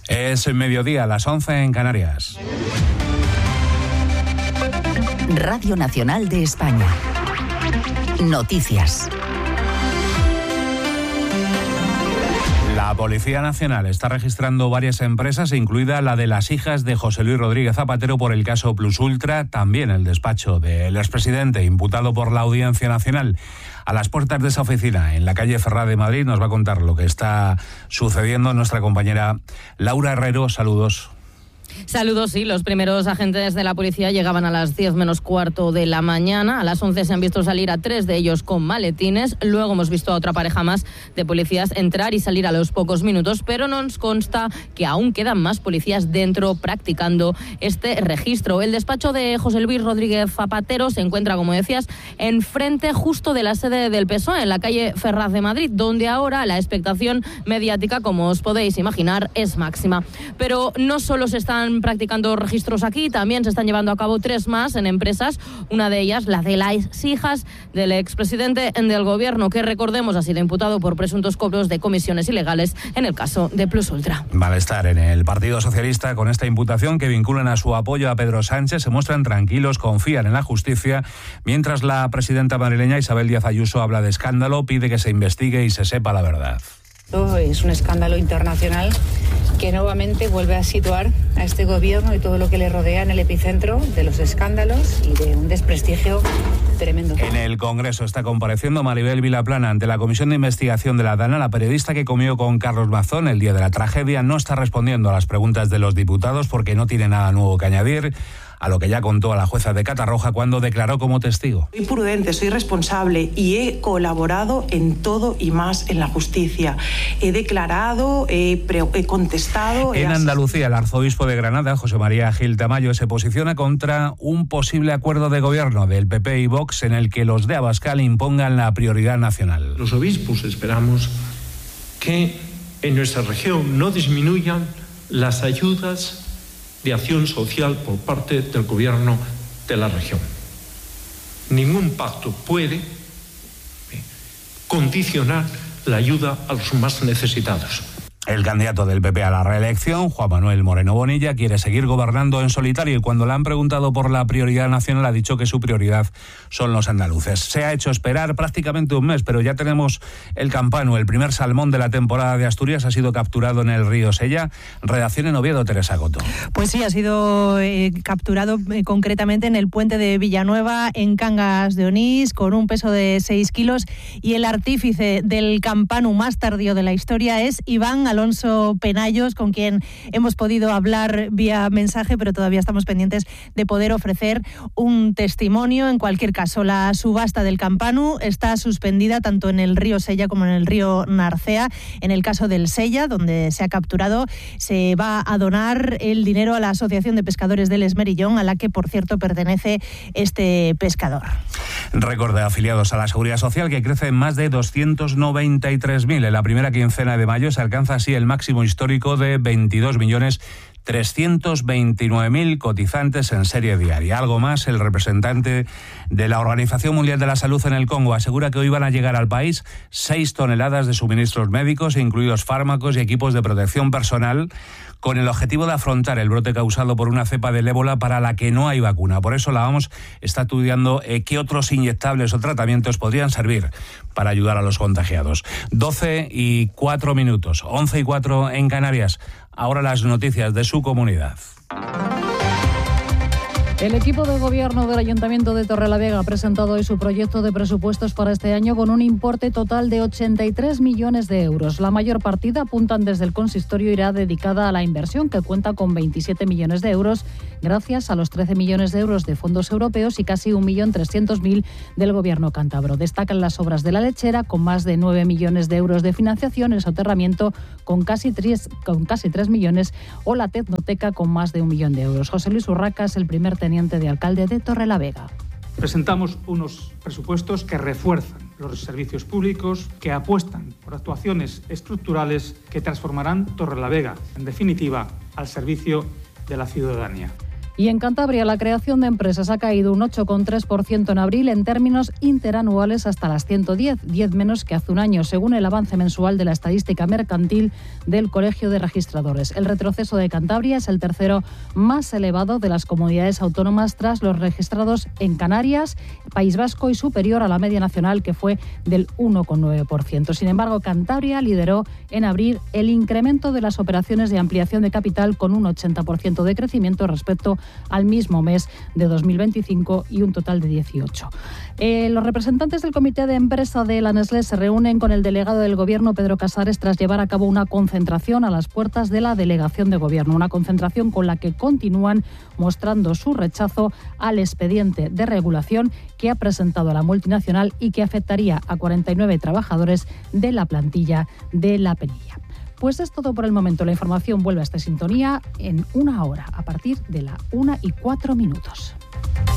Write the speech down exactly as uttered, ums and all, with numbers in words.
Es mediodía, a las once en Canarias. Radio Nacional de España. Noticias. La Policía Nacional está registrando varias empresas, incluida la de las hijas de José Luis Rodríguez Zapatero por el caso Plus Ultra, también el despacho del expresidente imputado por la Audiencia Nacional. A las puertas de esa oficina, en la calle Ferrá de Madrid, nos va a contar lo que está sucediendo nuestra compañera Laura Herrero. Saludos. Saludos, sí. Los primeros agentes de la policía llegaban a las diez menos cuarto de la mañana. A las once se han visto salir a tres de ellos con maletines. Luego hemos visto a otra pareja más de policías entrar y salir a los pocos minutos, pero nos consta que aún quedan más policías dentro practicando este registro. El despacho de José Luis Rodríguez Zapatero se encuentra, como decías, enfrente justo de la sede del P S O E, en la calle Ferraz de Madrid, donde ahora la expectación mediática, como os podéis imaginar, es máxima. Pero no solo se están practicando registros aquí, también se están llevando a cabo tres más en empresas, una de ellas la de las hijas del expresidente del gobierno, que recordemos ha sido imputado por presuntos cobros de comisiones ilegales en el caso de Plus Ultra. Malestar en el Partido Socialista con esta imputación que vinculan a su apoyo a Pedro Sánchez. Se muestran tranquilos, confían en la justicia, mientras la presidenta madrileña Isabel Díaz Ayuso habla de escándalo, pide que se investigue y se sepa la verdad. Es un escándalo internacional que nuevamente vuelve a situar a este gobierno y todo lo que le rodea en el epicentro de los escándalos y de un desprestigio tremendo. En el Congreso está compareciendo Maribel Vilaplana ante la Comisión de Investigación de la DANA. La periodista que comió con Carlos Mazón el día de la tragedia no está respondiendo a las preguntas de los diputados porque no tiene nada nuevo que añadir a lo que ya contó a la jueza de Catarroja cuando declaró como testigo. Soy prudente, soy responsable y he colaborado en todo y más en la justicia. He declarado, he, pre- he contestado... En he Andalucía, el arzobispo de Granada, José María Gil Tamayo, se posiciona contra un posible acuerdo de gobierno del P P y Vox en el que los de Abascal impongan la prioridad nacional. Los obispos esperamos que en nuestra región no disminuyan las ayudas de acción social por parte del gobierno de la región. Ningún pacto puede condicionar la ayuda a los más necesitados. El candidato del P P a la reelección, Juan Manuel Moreno Bonilla, quiere seguir gobernando en solitario y cuando le han preguntado por la prioridad nacional ha dicho que su prioridad son los andaluces. Se ha hecho esperar prácticamente un mes, pero ya tenemos el campano. El primer salmón de la temporada de Asturias ha sido capturado en el río Sella. Redacción en Oviedo, Teresa Coto. Pues sí, ha sido eh, capturado eh, concretamente en el puente de Villanueva, en Cangas de Onís, con un peso de seis kilos. Y el artífice del campano más tardío de la historia es Iván Alonso Penallos, con quien hemos podido hablar vía mensaje, pero todavía estamos pendientes de poder ofrecer un testimonio. En cualquier caso, la subasta del campano está suspendida tanto en el río Sella como en el río Narcea. En el caso del Sella, donde se ha capturado, se va a donar el dinero a la Asociación de Pescadores del Esmerillón, a la que, por cierto, pertenece este pescador. Récord de afiliados a la Seguridad Social que crece en más de doscientos noventa y tres mil. En la primera quincena de mayo se alcanza así el máximo histórico de veintidós millones trescientos veintinueve mil cotizantes en serie diaria. Algo más, el representante de la Organización Mundial de la Salud en el Congo asegura que hoy van a llegar al país seis toneladas de suministros médicos, incluidos fármacos y equipos de protección personal, con el objetivo de afrontar el brote causado por una cepa del ébola para la que no hay vacuna. Por eso la OMS está estudiando eh, qué otros inyectables o tratamientos podrían servir para ayudar a los contagiados. doce y cuatro minutos, once y cuatro en Canarias. Ahora las noticias de su comunidad. El equipo de gobierno del Ayuntamiento de Torrelavega ha presentado hoy su proyecto de presupuestos para este año con un importe total de ochenta y tres millones de euros. La mayor partida, apuntan desde el consistorio, irá dedicada a la inversión, que cuenta con veintisiete millones de euros, gracias a los trece millones de euros de fondos europeos y casi un millón trescientos mil del gobierno cántabro. Destacan las obras de la lechera, con más de nueve millones de euros de financiación, el soterramiento con casi tres, con casi tres millones o la tecnoteca con más de un millón de euros. José Luis Urraca es el primer teniente de alcalde de Torrelavega. Presentamos unos presupuestos que refuerzan los servicios públicos, que apuestan por actuaciones estructurales que transformarán Torrelavega, en definitiva, al servicio de la ciudadanía. Y en Cantabria la creación de empresas ha caído un ocho coma tres por ciento en abril en términos interanuales hasta las ciento diez, diez menos que hace un año, según el avance mensual de la estadística mercantil del Colegio de Registradores. El retroceso de Cantabria es el tercero más elevado de las comunidades autónomas tras los registrados en Canarias, País Vasco y superior a la media nacional, que fue del uno coma nueve por ciento. Sin embargo, Cantabria lideró en abril el incremento de las operaciones de ampliación de capital con un ochenta por ciento de crecimiento respecto al mismo mes de dos mil veinticinco y un total de dieciocho. Eh, los representantes del comité de empresa de la Nestlé se reúnen con el delegado del Gobierno, Pedro Casares, tras llevar a cabo una concentración a las puertas de la delegación de Gobierno. Una concentración con la que continúan mostrando su rechazo al expediente de regulación que ha presentado la multinacional y que afectaría a cuarenta y nueve trabajadores de la plantilla de La Perilla. Pues es todo por el momento. La información vuelve a esta sintonía en una hora, a partir de la una y cuatro minutos.